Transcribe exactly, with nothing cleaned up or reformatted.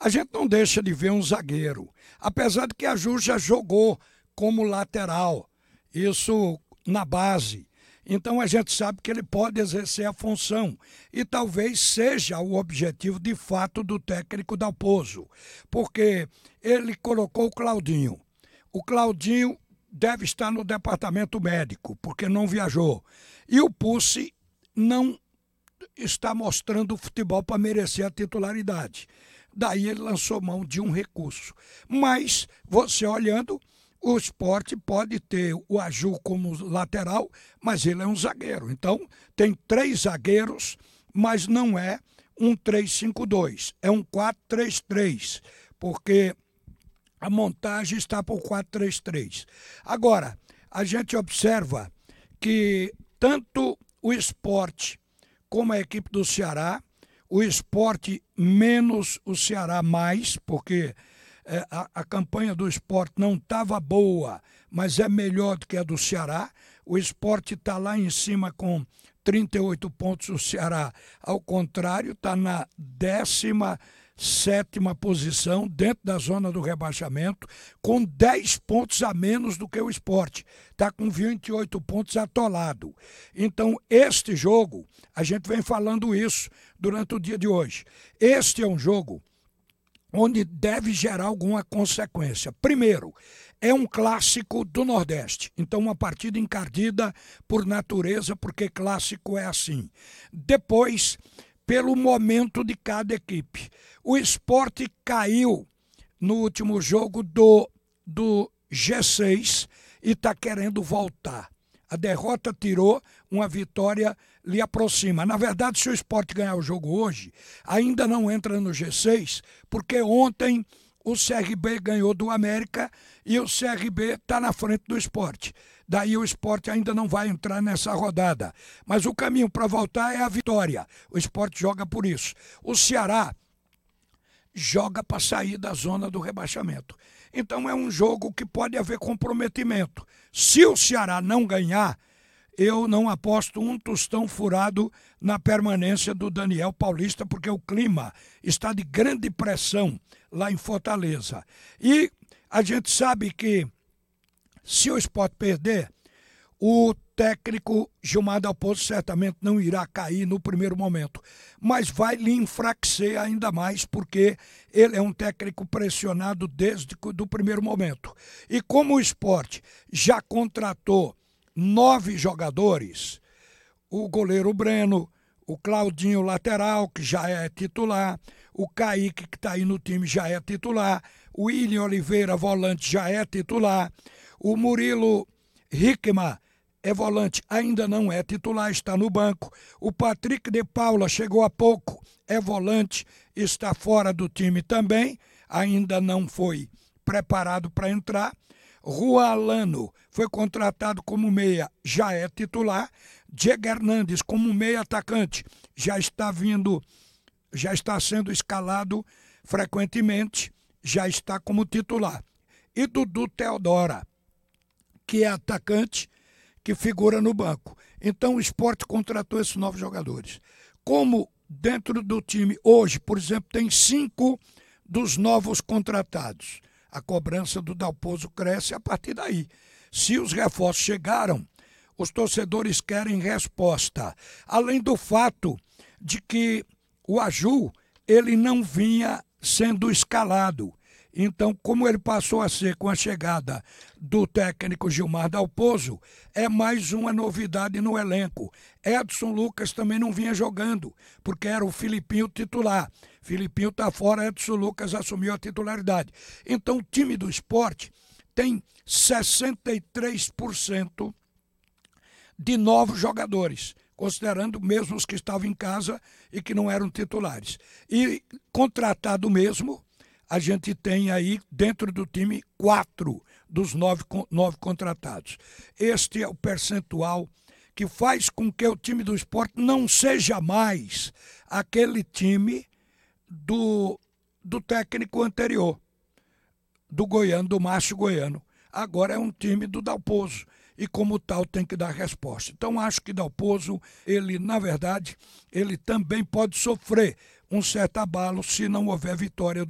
A gente não deixa de ver um zagueiro, apesar de que a Ju já jogou como lateral, isso na base. Então a gente sabe que ele pode exercer a função e talvez seja o objetivo de fato do técnico Dalpozo, porque ele colocou o Claudinho. O Claudinho deve estar no departamento médico, porque não viajou. E o Pussi não está mostrando o futebol para merecer a titularidade. Daí ele lançou mão de um recurso. Mas, você olhando, o Sport pode ter o Aju como lateral, mas ele é um zagueiro. Então, tem três zagueiros, mas não é um três cinco dois, é um quatro três três, porque a montagem está por quatro três três. Agora, a gente observa que tanto o Sport como a equipe do Ceará, o Sport menos o Ceará mais, porque é, a, a campanha do Sport não estava boa, mas é melhor do que a do Ceará. O Sport está lá em cima com trinta e oito pontos, o Ceará, ao contrário, está na décima sétima posição, dentro da zona do rebaixamento, com dez pontos a menos do que o Sport. Está com vinte e oito pontos atolado. Então, este jogo, a gente vem falando isso durante o dia de hoje. Este é um jogo onde deve gerar alguma consequência. Primeiro, é um clássico do Nordeste, então uma partida encardida por natureza, porque clássico é assim. Depois, pelo momento de cada equipe. O Sport caiu no último jogo do, do G seis e está querendo voltar. A derrota tirou, uma vitória lhe aproxima. Na verdade, se o Sport ganhar o jogo hoje, ainda não entra no G seis, porque ontem o C R B ganhou do América e o C R B está na frente do Sport. Daí o Sport ainda não vai entrar nessa rodada. Mas o caminho para voltar é a vitória. O Sport joga por isso. O Ceará joga para sair da zona do rebaixamento. Então é um jogo que pode haver comprometimento. Se o Ceará não ganhar, eu não aposto um tostão furado na permanência do Daniel Paulista, porque o clima está de grande pressão lá em Fortaleza. E a gente sabe que se o Sport perder, o técnico Gilmar Dalpozo certamente não irá cair no primeiro momento, mas vai lhe enfraquecer ainda mais, porque ele é um técnico pressionado desde o primeiro momento. E como o Sport já contratou nove jogadores, o goleiro Breno, o Claudinho lateral, que já é titular, o Kaique, que está aí no time, já é titular, o William Oliveira, volante, já é titular, o Murilo Hickman é volante, ainda não é titular, está no banco. O Patrick de Paula chegou há pouco, é volante, está fora do time também, ainda não foi preparado para entrar. Juan Alano foi contratado como meia, já é titular. Diego Hernandes como meia atacante, já está vindo, já está sendo escalado frequentemente, já está como titular. E Dudu Teodora, que é atacante, que figura no banco. Então o Sport contratou esses novos jogadores. Como dentro do time hoje, por exemplo, tem cinco dos novos contratados, a cobrança do Dalpozo cresce a partir daí. Se os reforços chegaram, os torcedores querem resposta. Além do fato de que o Aju, ele não vinha sendo escalado. Então, como ele passou a ser com a chegada do técnico Gilmar Dalpozo, é mais uma novidade no elenco. Edson Lucas também não vinha jogando, porque era o Filipinho titular. Filipinho está fora, Edson Lucas assumiu a titularidade. Então, o time do Sport tem sessenta e três por cento de novos jogadores, considerando mesmo os que estavam em casa e que não eram titulares. E contratado mesmo, a gente tem aí dentro do time quatro dos nove, nove contratados. Este é o percentual que faz com que o time do Sport não seja mais aquele time do, do técnico anterior, do Goiano, do Márcio Goiano. Agora é um time do Dalpozo e como tal tem que dar resposta. Então acho que Dalpozo, ele na verdade, ele também pode sofrer um certo abalo se não houver vitória do